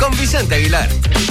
con Vicente Aguilar.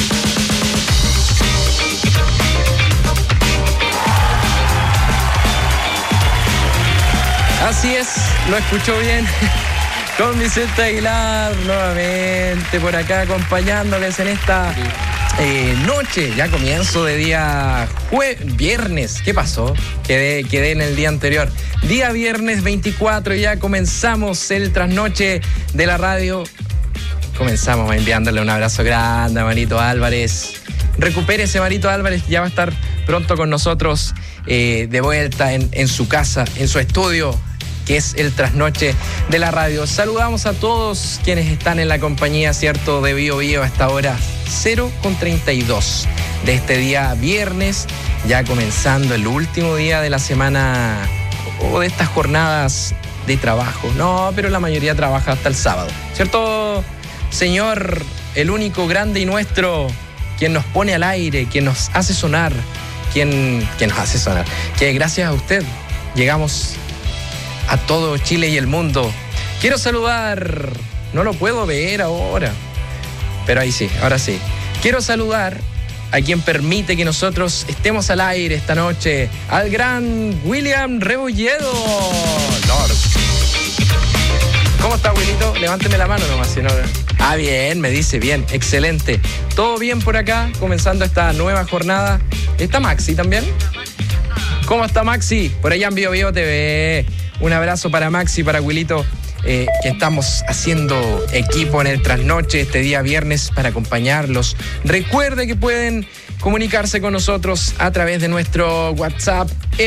Así es, lo escuchó bien. Con Vicente Aguilar nuevamente por acá acompañándoles en esta noche, ya comienzo de día viernes. ¿Qué pasó? Quedé en el día anterior. Día viernes 24, ya comenzamos el trasnoche de la radio. Comenzamos enviándole un abrazo grande a Marito Álvarez. Recupérese, Marito Álvarez, ya va a estar pronto con nosotros de vuelta en su casa, en su estudio, que es el trasnoche de la radio. Saludamos a todos quienes están en la compañía, ¿cierto?, de Bio Bio a esta hora 0:32 de este día viernes, ya comenzando el último día de la semana o de estas jornadas de trabajo. No, pero la mayoría trabaja hasta el sábado, ¿cierto, señor? El único grande y nuestro, quien nos pone al aire, quien nos hace sonar, quien nos hace sonar, que gracias a usted llegamos a todo Chile y el mundo. Quiero saludar, no lo puedo ver ahora, pero ahí sí, ahora sí. Quiero saludar a quien permite que nosotros estemos al aire esta noche, al gran William Rebolledo. Lord. ¿Cómo está, Wilito? Levánteme la mano nomás, si no... Ah, bien, me dice, bien, excelente. ¿Todo bien por acá? Comenzando esta nueva jornada. ¿Está Maxi también? ¿Cómo está Maxi? Por allá en Bio Bio TV. Un abrazo para Maxi, para Wilito, que estamos haciendo equipo en el trasnoche este día viernes para acompañarlos. Recuerde que pueden comunicarse con nosotros a través de nuestro WhatsApp,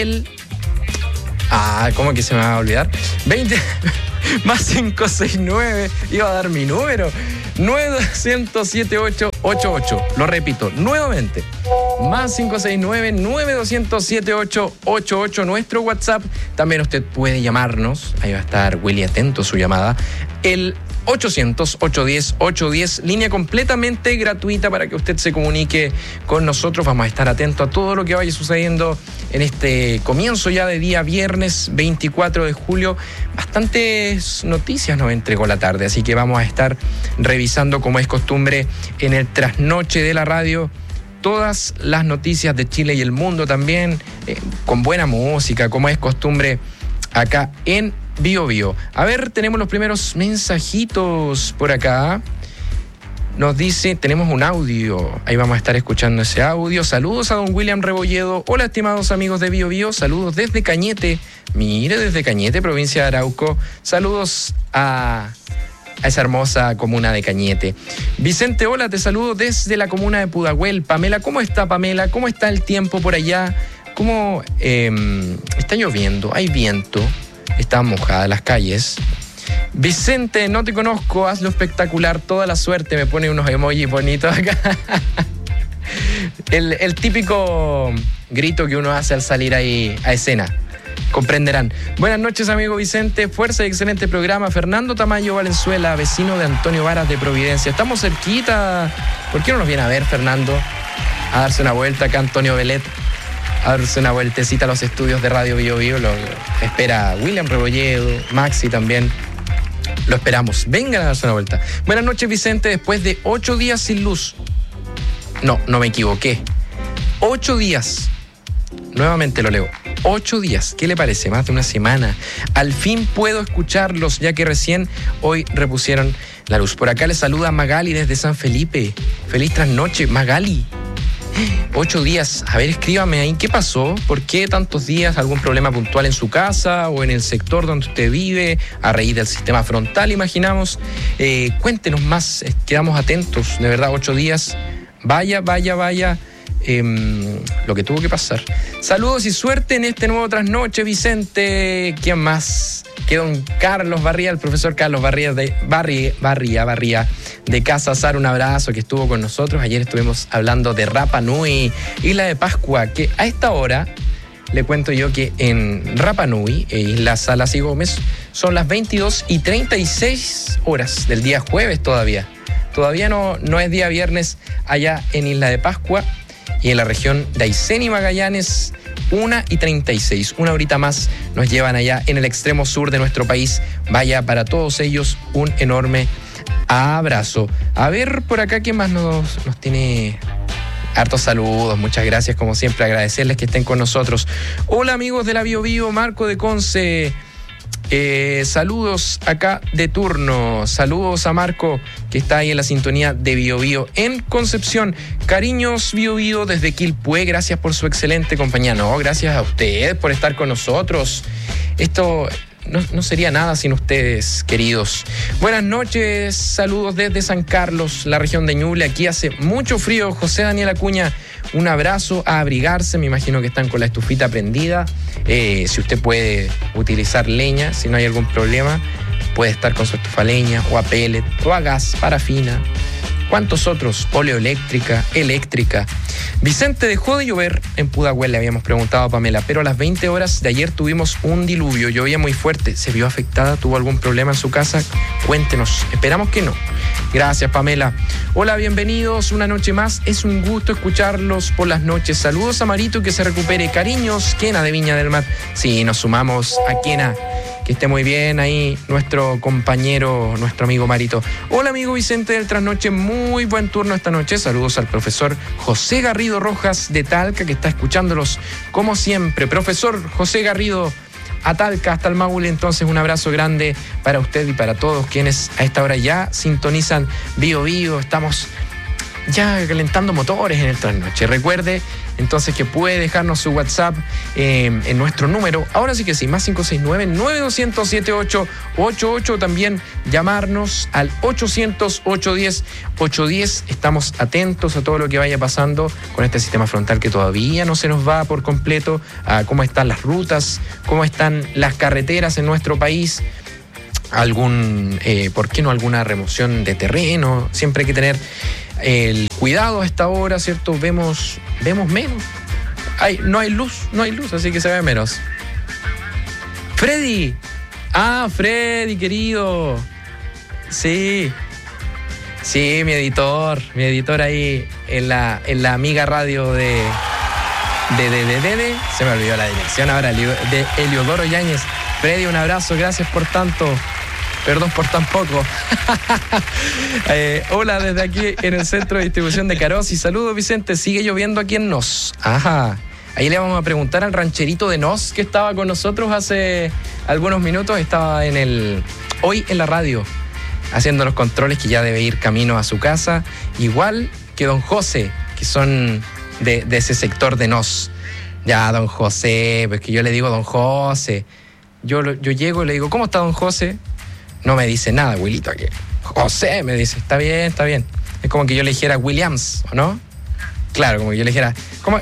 ¿cómo que se me va a olvidar? 20 más 569, iba a dar mi número, 9207888. Lo repito nuevamente, más 569-9200-7888, nuestro WhatsApp. También usted puede llamarnos, ahí va a estar Willy atento a su llamada, el 800-810-810, línea completamente gratuita para que usted se comunique con nosotros. Vamos a estar atentos a todo lo que vaya sucediendo en este comienzo ya de día viernes 24 de julio. Bastantes noticias nos entregó la tarde, así que vamos a estar revisando, como es costumbre, en el trasnoche de la radio, todas las noticias de Chile y el mundo también, con buena música, como es costumbre acá en Bio Bio. A ver, tenemos los primeros mensajitos por acá. Nos dice, tenemos un audio, ahí vamos a estar escuchando ese audio. Saludos a don William Rebolledo. Hola, estimados amigos de Bio Bio, saludos desde Cañete. Mire, desde Cañete, provincia de Arauco. Saludos a esa hermosa comuna de Cañete. Vicente, hola, te saludo desde la comuna de Pudahuel. Pamela, ¿cómo está, Pamela? ¿Cómo está el tiempo por allá? ¿Cómo está lloviendo? ¿Hay viento? Están mojadas las calles. Vicente, no te conozco, hazlo espectacular, toda la suerte. Me pone unos emojis bonitos acá. El típico grito que uno hace al salir ahí a escena. Comprenderán. Buenas noches, amigo Vicente. Fuerza y excelente programa. Fernando Tamayo Valenzuela, vecino de Antonio Varas de Providencia. Estamos cerquita. ¿Por qué no nos viene a ver, Fernando? A darse una vuelta acá, Antonio Belet. A darse una vueltecita a los estudios de Radio Bio Bio. Lo espera William Rebolledo, Maxi también. Lo esperamos. Vengan a darse una vuelta. Buenas noches, Vicente. Después de 8 días sin luz. No me equivoqué. 8 días. Nuevamente lo leo. 8 días. ¿Qué le parece? Más de una semana. Al fin puedo escucharlos, ya que recién hoy repusieron la luz. Por acá les saluda Magali desde San Felipe. Feliz trasnoche, Magali. 8 días. A ver, escríbame ahí. ¿Qué pasó? ¿Por qué tantos días? ¿Algún problema puntual en su casa o en el sector donde usted vive? A raíz del sistema frontal, imaginamos. Cuéntenos más. Quedamos atentos. De verdad, 8 días. Vaya. Lo que tuvo que pasar. Saludos y suerte en este nuevo trasnoche, Vicente. ¿Quién más? Que don Carlos Barría, el profesor Carlos Barría de Barría de Casa Azar. Un abrazo, que estuvo con nosotros. Ayer estuvimos hablando de Rapa Nui, Isla de Pascua, que a esta hora le cuento yo que en Rapa Nui, Isla Salas y Gómez, son las 22:36 horas del día jueves todavía. Todavía no es día viernes allá en Isla de Pascua. Y en la región de Aysén y Magallanes, 1:36. Una horita más nos llevan allá en el extremo sur de nuestro país. Vaya, para todos ellos un enorme Abrazo. A ver por acá qué más nos tiene. Hartos saludos, muchas gracias como siempre, agradecerles que estén con nosotros. Hola amigos de la Bio Bio, Marco de Conce. Saludos acá de turno. Saludos a Marco que está ahí en la sintonía de Bio Bio en Concepción. Cariños Bio Bio desde Quilpué. Gracias por su excelente compañía. No, gracias a usted por estar con nosotros. Esto no sería nada sin ustedes, queridos. Buenas noches, saludos desde San Carlos, la región de Ñuble. Aquí hace mucho frío. José Daniel Acuña, un abrazo, a abrigarse. Me imagino que están con la estufita prendida. Si usted puede utilizar leña, si no hay algún problema, puede estar con su estufa a leña o a pellet o a gas, parafina. ¿Cuántos otros? Óleo eléctrica. Vicente, dejó de llover en Pudahuel, le habíamos preguntado a Pamela, pero a las 20 horas de ayer tuvimos un diluvio, llovía muy fuerte. ¿Se vio afectada? ¿Tuvo algún problema en su casa? Cuéntenos, esperamos que no. Gracias, Pamela. Hola, bienvenidos una noche más. Es un gusto escucharlos por las noches. Saludos a Marito, que se recupere. Cariños, Kena de Viña del Mar. Sí, nos sumamos a Kena. Que esté muy bien ahí nuestro compañero, nuestro amigo Marito. Hola amigo Vicente del Trasnoche, muy buen turno esta noche. Saludos al profesor José Garrido Rojas de Talca, que está escuchándolos como siempre. Profesor José Garrido, a Talca, hasta el Maule. Entonces un abrazo grande para usted y para todos quienes a esta hora ya sintonizan Bio Bio. Estamos ya calentando motores en el Trasnoche. Recuerde entonces que puede dejarnos su WhatsApp en nuestro número. Ahora sí que sí, más 569-9200-7888. También llamarnos al 800-810-810. Estamos atentos a todo lo que vaya pasando con este sistema frontal que todavía no se nos va por completo, a cómo están las rutas, cómo están las carreteras en nuestro país. ¿Por qué no alguna remoción de terreno? Siempre hay que tener el cuidado a esta hora, ¿cierto? Vemos menos. No hay luz, así que se ve menos. Freddy. Freddy, querido. Sí, mi editor ahí en la amiga radio de se me olvidó la dirección ahora, de Eliodoro Yáñez. Freddy, un abrazo, gracias por tanto. Perdón por tan poco. Hola, desde aquí en el centro de distribución de Caroz. Y saludos, Vicente. Sigue lloviendo aquí en Nos. Ajá. Ahí le vamos a preguntar al rancherito de Nos, que estaba con nosotros hace algunos minutos. Estaba hoy en la radio, haciendo los controles, que ya debe ir camino a su casa. Igual que don José, que son de ese sector de Nos. Ya, don José, pues que yo le digo don José. Yo llego y le digo, ¿cómo está don José? No me dice nada, Wilito, aquí. José, me dice, está bien. Es como que yo le dijera Williams, ¿o no? Claro, como que yo le dijera, ¿cómo?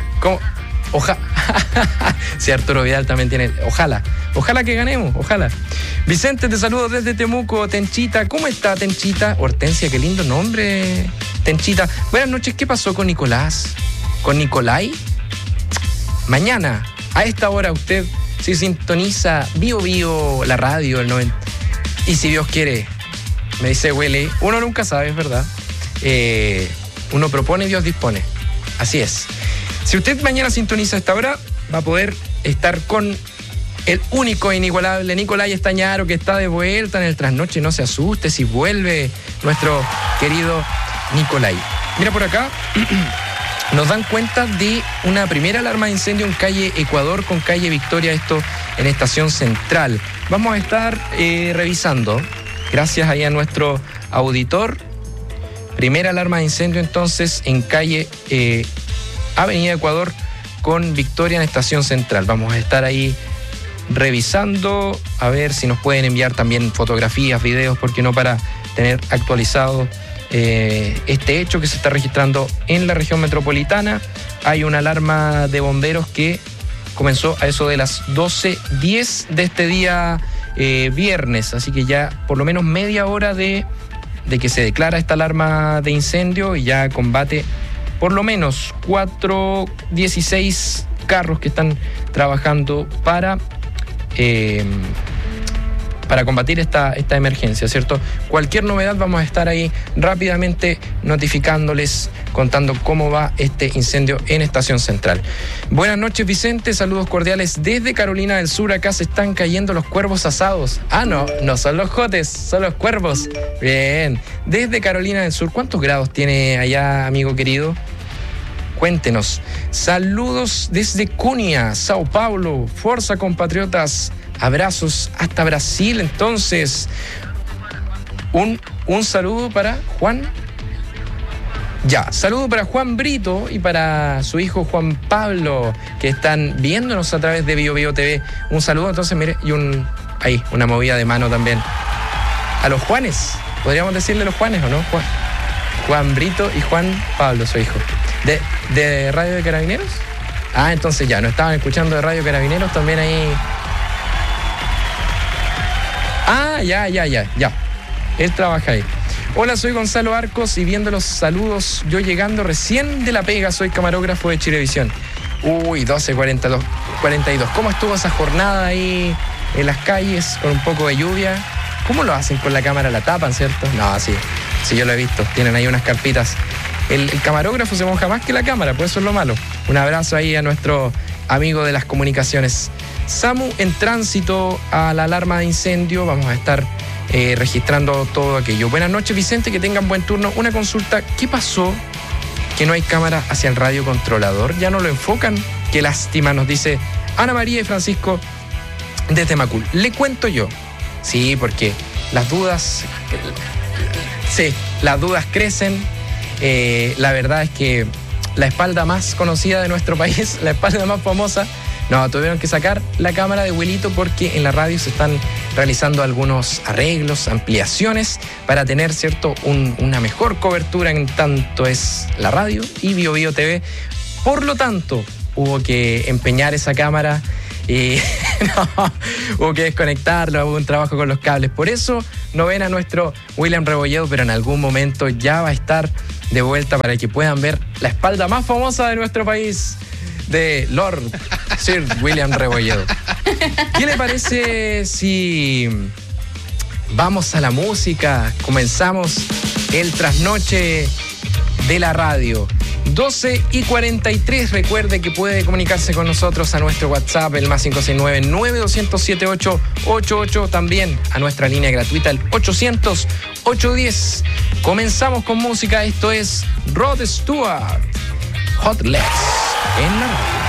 Sí, Arturo Vidal también tiene, ojalá que ganemos, ojalá. Vicente, te saludo desde Temuco. Tenchita, ¿cómo está Tenchita? Hortensia, qué lindo nombre, Tenchita. Buenas noches, ¿qué pasó con Nicolás? ¿Con Nicolai? Mañana, a esta hora, usted si sintoniza Bio Bio, la radio, el 90. Y si Dios quiere, me dice Willy, uno nunca sabe, es verdad. Uno propone y Dios dispone. Así es. Si usted mañana sintoniza a esta hora, va a poder estar con el único e inigualable Nicolai Estañaro, que está de vuelta en el Trasnoche. No se asuste si vuelve nuestro querido Nicolai. Mira por acá. Nos dan cuenta de una primera alarma de incendio en calle Ecuador con calle Victoria, esto en Estación Central. Vamos a estar revisando, gracias ahí a nuestro auditor. Primera alarma de incendio entonces en calle Avenida Ecuador con Victoria en Estación Central. Vamos a estar ahí revisando, a ver si nos pueden enviar también fotografías, videos, porque no, para tener actualizado este hecho que se está registrando en la región metropolitana. Hay una alarma de bomberos que comenzó a eso de las 12:10 de este día viernes, así que ya por lo menos media hora de que se declara esta alarma de incendio, y ya combate por lo menos 16 carros que están trabajando para para combatir esta emergencia, ¿cierto? Cualquier novedad vamos a estar ahí rápidamente notificándoles, contando cómo va este incendio en Estación Central. Buenas noches, Vicente, saludos cordiales desde Carolina del Sur. Acá se están cayendo los cuervos asados. Ah, no son los jotes, son los cuervos. Bien, desde Carolina del Sur, ¿cuántos grados tiene allá, amigo querido? Cuéntenos. Saludos desde Cunha, Sao Paulo. Forza, compatriotas. Abrazos hasta Brasil. Entonces, un saludo para Juan. Ya, saludo para Juan Brito y para su hijo Juan Pablo, que están viéndonos a través de BioBio TV. Un saludo, entonces, mire, y una movida de mano también. A los Juanes, podríamos decirle los Juanes, ¿o no? Juan Brito y Juan Pablo, su hijo. ¿De Radio de Carabineros? Ah, entonces ya, nos estaban escuchando de Radio Carabineros también ahí. Ah, ya. Él trabaja ahí. Hola, soy Gonzalo Arcos y viendo los saludos, yo llegando recién de la pega, soy camarógrafo de Chilevisión. 12:42. ¿Cómo estuvo esa jornada ahí en las calles con un poco de lluvia? ¿Cómo lo hacen con la cámara? ¿La tapan, cierto? No, sí, yo lo he visto. Tienen ahí unas carpitas. El camarógrafo se moja más que la cámara, pues eso es lo malo. Un abrazo ahí a nuestro amigo de las comunicaciones. SAMU en tránsito a la alarma de incendio. Vamos a estar registrando todo aquello. Buenas noches, Vicente, que tengan buen turno. Una consulta, ¿qué pasó que no hay cámara hacia el radiocontrolador? ¿Ya no lo enfocan? Qué lástima, nos dice Ana María y Francisco desde Macul. Le cuento yo. Sí, porque las dudas crecen. La verdad es que la espalda más conocida de nuestro país, la espalda más famosa, tuvieron que sacar la cámara de vuelito porque en la radio se están realizando algunos arreglos, ampliaciones para tener, ¿cierto?, una mejor cobertura en tanto es la radio y BioBio TV. Por lo tanto, hubo que empeñar esa cámara y hubo que desconectarlo, hubo un trabajo con los cables. Por eso no ven a nuestro William Rebolledo, pero en algún momento ya va a estar de vuelta para que puedan ver la espalda más famosa de nuestro país, de Lord Sir William Rebolledo. ¿Qué le parece si vamos a la música? Comenzamos el trasnoche de la radio. 12:43, recuerde que puede comunicarse con nosotros a nuestro WhatsApp, el más 569-9200-7888, también a nuestra línea gratuita, el 800-810. Comenzamos con música, esto es Rod Stewart, Hot Legs, en la radio.